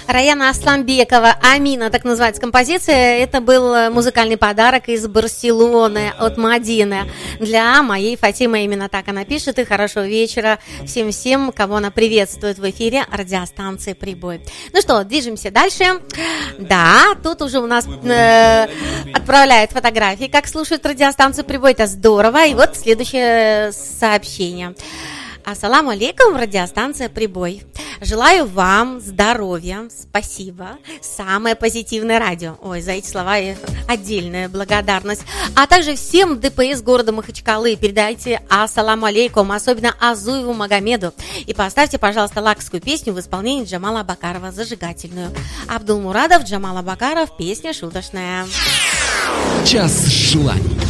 Раяна Асламбекова «Амина», так называется композиция. Это был музыкальный подарок из Барселоны от Мадины для моей Фатимы. Именно так она пишет. И хорошего вечера всем, кого она приветствует в эфире радиостанции «Прибой». Ну что, движемся дальше. Да, тут уже у нас отправляют фотографии, как слушают радиостанцию «Прибой». Это здорово. И вот следующее сообщение. Ассаламу алейкум, радиостанция «Прибой». Желаю вам здоровья, спасибо. Самое позитивное радио. Ой, за эти слова отдельная благодарность. А также всем ДПС города Махачкалы передайте ассаламу алейкум, особенно Азуеву Магомеду. И поставьте, пожалуйста, лакскую песню в исполнении Джамала Абакарова, зажигательную. Абдулмурадов, Джамал Абакаров, песня шуточная. Час желаний.